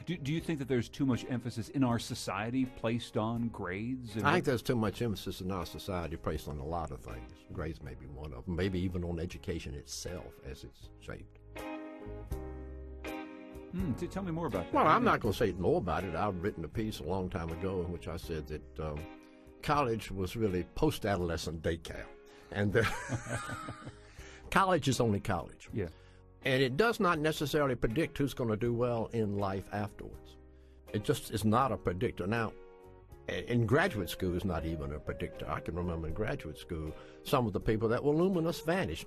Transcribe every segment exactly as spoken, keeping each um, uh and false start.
Do, do you think that there's too much emphasis in our society placed on grades? And I think there's too much emphasis in our society placed on a lot of things. Grades may be one of them, maybe even on education itself as it's shaped. Hmm, t- tell me more about that. Well, I'm not going to say more about it. I've written a piece a long time ago in which I said that um, college was really post-adolescent daycare. And the college is only college. Yeah. And it does not necessarily predict who's going to do well in life afterwards. It just is not a predictor. Now, in graduate school, it's not even a predictor. I can remember in graduate school, some of the people that were luminous vanished.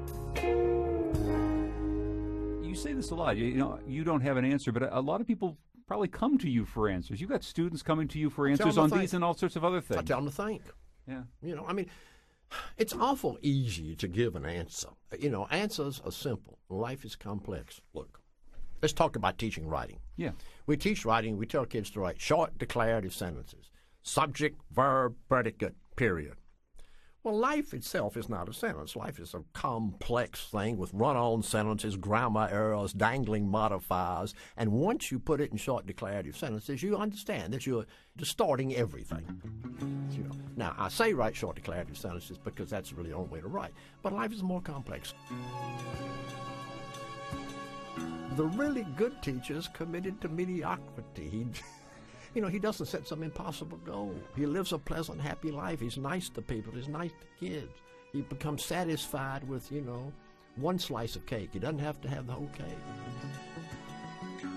You say this a lot. You, you know, you don't have an answer, but a, a lot of people probably come to you for answers. You've got students coming to you for answers on these and all sorts of other things. I tell them to think. Yeah. You know, I mean, it's awful easy to give an answer. You know, answers are simple. Life is complex. Look, let's talk about teaching writing. Yeah. We teach writing. We tell kids to write short, declarative sentences. Subject, verb, predicate, period. Well, life itself is not a sentence. Life is a complex thing with run-on sentences, grammar errors, dangling modifiers. And once you put it in short declarative sentences, you understand that you're distorting everything. You know. Now, I say write short declarative sentences because that's really the only way to write. But life is more complex. The really good teacher is committed to mediocrity. He... You know, he doesn't set some impossible goal. He lives a pleasant, happy life. He's nice to people. He's nice to kids. He becomes satisfied with, you know, one slice of cake. He doesn't have to have the whole cake.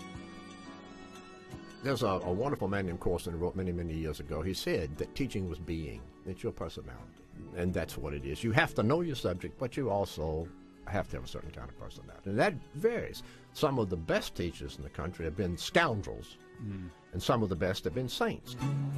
There's a, a wonderful man named Corson who wrote many, many years ago. He said that teaching was being. It's your personality. And that's what it is. You have to know your subject, but you also have to have a certain kind of personality. And that varies. Some of the best teachers in the country have been scoundrels. Mm. And some of the best have been saints.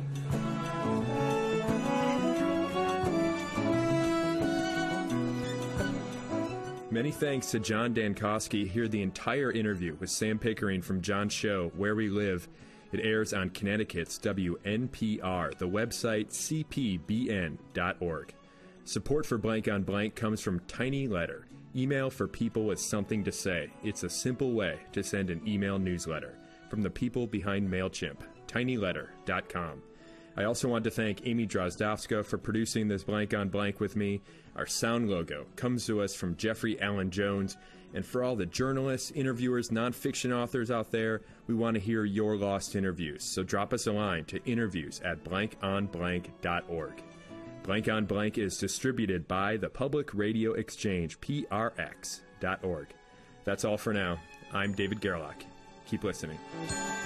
Many thanks to John Dankosky. Hear the entire interview with Sam Pickering from John's show, Where We Live. It airs on Connecticut's W N P R, the website c p b n dot org. Support for Blank on Blank comes from Tiny Letter, email for people with something to say. It's a simple way to send an email newsletter. From the people behind MailChimp, tiny letter dot com. I also want to thank Amy Drozdowska for producing this Blank on Blank with me. Our sound logo comes to us from Jeffrey Allen Jones. And for all the journalists, interviewers, nonfiction authors out there, we want to hear your lost interviews. So drop us a line to interviews at blank on blank dot org. Blank on Blank is distributed by the Public Radio Exchange, P R X dot org. That's all for now. I'm David Gerlach. Keep listening.